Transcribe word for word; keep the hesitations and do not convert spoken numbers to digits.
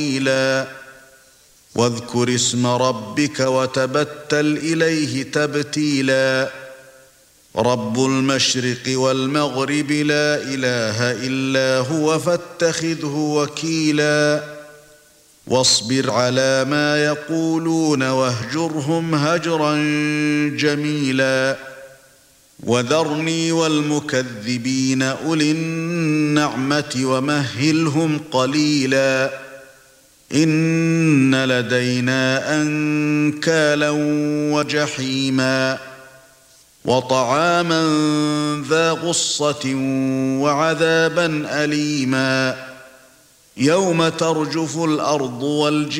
واذكر اسم ربك وتبتل إليه تبتيلا رب المشرق والمغرب لا إله إلا هو فاتخذه وكيلا واصبر على ما يقولون واهجرهم هجرا جميلا وذرني والمكذبين أولي النعمة ومهلهم قليلا إن لدينا أنكالا وجحيما وطعاما ذا غصة وعذابا أليما يوم ترجف الأرض والجبال